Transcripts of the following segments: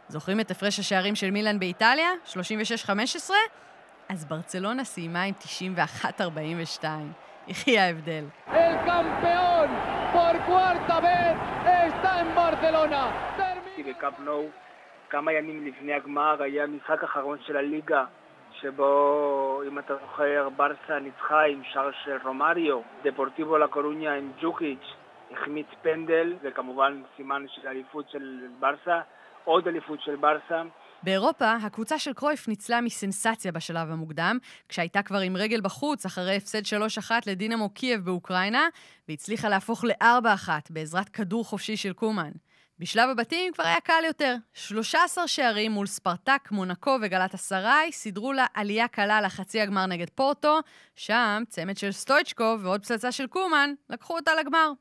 זוכרים את הפרש השערים של מילאן באיטליה? 36-15? אז ברצלונה סיימה עם 91-42. יחי ההבדל. El campeón por cuarta vez está en Barcelona. בקאמפ נו, כמה ימים לפני הגמר היה משחק אחרון של הליגה, שבו, אם אתה זוכר, ברסה ניצחה עם שער של רומאריו, דפורטיבו לה קורוניה עם ג'וקיץ', החמיץ פנדל, וכמובן סימן של אליפות של ברסה, עוד אליפות של ברסה. באירופה, הקבוצה של קרויף ניצלה מסנסציה בשלב המוקדם, כשהייתה כבר עם רגל בחוץ אחרי הפסד 3-1 לדינמו קייב באוקראינה, והצליחה להפוך ל4-1 בעזרת כדור חופשי של קומן. בשלב הבתים כבר היה קל יותר. 13 שערים מול ספרטק, מונקו וגלת אסריי סידרו לה עלייה קלה לחצי הגמר נגד פורטו, שם צמד של סטויצ'קוב ועוד פצצה של קומן לקחו אותה לגמר.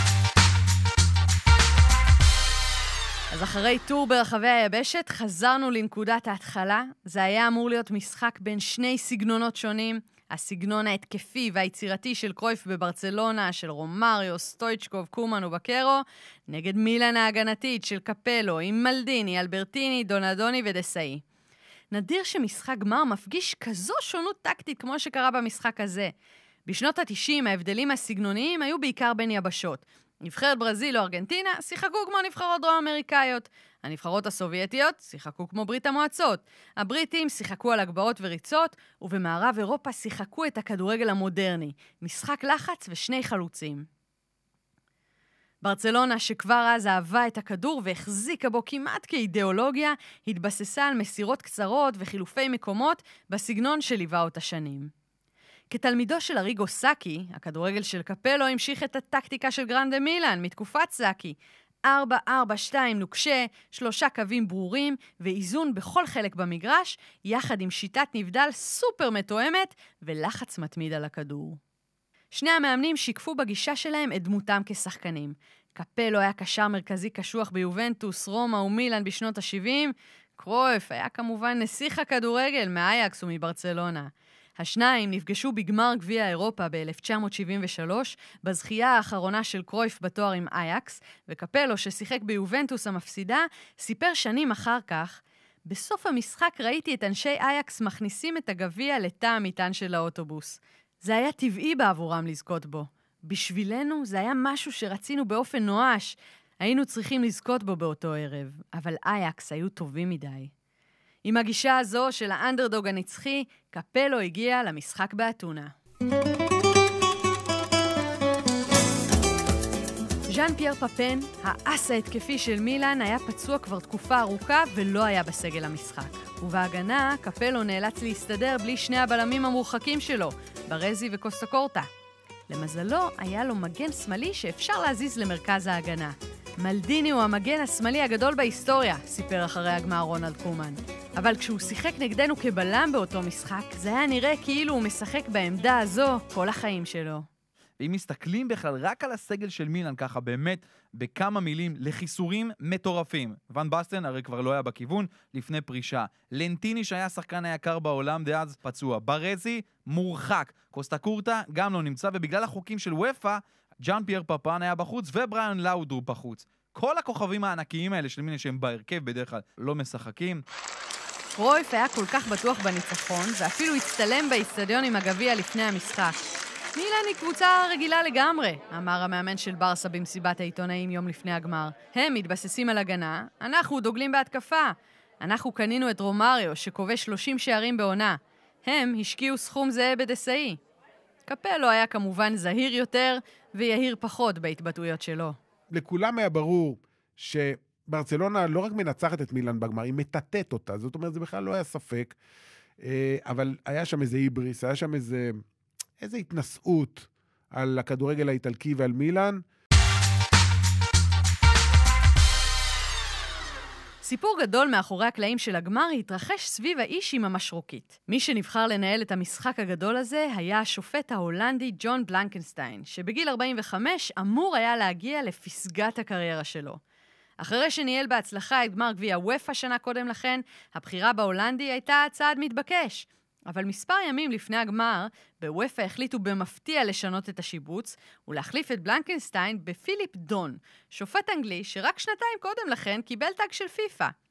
אז אחרי טור ברחבי היבשת, חזרנו לנקודת ההתחלה. זה היה אמור להיות משחק בין שני סגנונות שונים. הסגנון ההתקפי והיצירתי של קרויף בברצלונה, של רומאריו, סטויצ'קוב, קומן ובקרו, נגד מילאן ההגנתית של קפלו, עם מלדיני, אלברטיני, דונדוני ודסאי. נדיר שמשחק גמר מפגיש כזו שונות טקטית כמו שקרה במשחק הזה. בשנות ה-90 ההבדלים הסגנוניים היו בעיקר בין יבשות. נבחרת ברזיל או ארגנטינה שיחקו כמו נבחרות דרום-אמריקאיות. הנבחרות הסובייטיות שיחקו כמו ברית המועצות. הבריטים שיחקו על הגבהות וריצות, ובמערב אירופה שיחקו את הכדורגל המודרני. משחק לחץ ושני חלוצים. ברצלונה, שכבר אז אהבה את הכדור והחזיקה בו כמעט כאידיאולוגיה, התבססה על מסירות קצרות וחילופי מקומות בסגנון שליווה אותה שנים. כתלמידו של אריגו סאקי, הכדורגל של קפלו המשיך את הטקטיקה של גרנדה מילאן מתקופת סאקי. 4-4-2 נוקשה, 3 קווים ברורים ואיזון בכל חלק במגרש, יחד עם שיטת נבדל סופר מתואמת ולחץ מתמיד על הכדור. שני המאמנים שיקפו בגישה שלהם את דמותם כשחקנים. קפלו היה קשר מרכזי קשוח ביובנטוס, רומא ומילאן בשנות ה-70. קרויף היה כמובן נסיך הכדורגל מאייקס ומברצלונה. השניים נפגשו בגמר גביע אירופה ב-1973, בזכייה האחרונה של קרויף בתואר עם אייקס, וקפלו ששיחק ביובנטוס המפסידה, סיפר שנים אחר כך, בסוף המשחק ראיתי את אנשי אייקס מכניסים את הגביע לתא המטען של האוטובוס. זה היה טבעי בעבורם לזכות בו. בשבילנו זה היה משהו שרצינו באופן נואש. היינו צריכים לזכות בו באותו ערב, אבל אייקס היו טובים מדי. עם הגישה הזו של האנדרדוג הנצחי, קפלו הגיע למשחק באתונה. ז'אן פייר פאפן, האס ההתקפי של מילאן, היה פצוע כבר תקופה ארוכה ולא היה בסגל המשחק. ובהגנה, קפלו נאלץ להסתדר בלי שני הבלמים המורחקים שלו, ברזי וקוסטה קורטה. למזלו, היה לו מגן שמאלי שאפשר להזיז למרכז ההגנה. מלדיני הוא המגן השמאלי הגדול בהיסטוריה, סיפר אחרי הגמר רונלד קומן. אבל כשהוא שיחק נגדנו כבלם באותו משחק, זה היה נראה כאילו הוא משחק בעמדה הזו כל החיים שלו. ואם מסתכלים בכלל רק על הסגל של מילאן ככה באמת בכמה מילים לחיסורים מטורפים. ון בסטן הרי כבר לא היה בכיוון לפני פרישה. לנטיני שהיה השחקן היקר בעולם דאז פצוע. ברזי מורחק. קוסטה קורטה גם לא נמצא, ובגלל החוקים של וופא, ז'אן פייר פאפן היה בחוץ ובריאן לאודרופ בחוץ. כל הכוכבים הענקיים האלה של מילאן שהם בהרכב בדרך כלל לא משחקים. קרויף היה כל כך בטוח בניצחון, ואפילו הצטלם באצטדיון עם הגביע לפני המשחק. מילאן היא קבוצה רגילה לגמרי, אמר המאמן של ברסה במסיבת העיתונאים יום לפני הגמר. הם מתבססים על הגנה, אנחנו דוגלים בהתקפה. אנחנו קנינו את רומאריו שכובש 30 שערים בעונה. הם השקיעו סכום זהה בדסאי. קפלו היה כמובן זהיר יותר ויהיר פחות בהתבטאויות שלו. לכולם היה ברור שברצלונה לא רק מנצחת את מילאן בגמר, היא מטטט אותה. זאת אומרת, זה בכלל לא היה ספק. אבל היה שם איזה היבריס, היה שם איזה התנסות על הכדורגל האיטלקי ועל מילאן. סיפור גדול מאחורי הקלעים של הגמר התרחש סביב האיש עם המשרוקית. מי שנבחר לנהל את המשחק הגדול הזה היה השופט ההולנדי ג'ון בלנקנסטיין, שבגיל 45 אמור היה להגיע לפסגת הקריירה שלו. אחרי שניהל בהצלחה את גמר גביע וופא שנה קודם לכן, הבחירה בהולנדי הייתה צעד מתבקש. אבל מספר ימים לפני הגמר, בוופא החליטו במפתיע לשנות את השיבוץ, ולהחליף את בלנקנסטיין בפיליפ דון, שופט אנגלי שרק שנתיים קודם לכן קיבל טאג של פיפא.